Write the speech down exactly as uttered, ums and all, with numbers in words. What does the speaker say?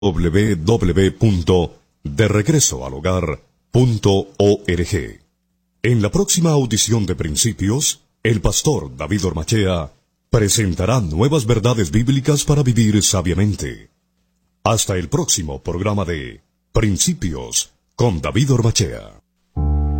w w w punto de regreso al hogar punto org. En la próxima audición de Principios, el pastor David Ormachea presentará nuevas verdades bíblicas para vivir sabiamente. Hasta el próximo programa de Principios con David Ormachea.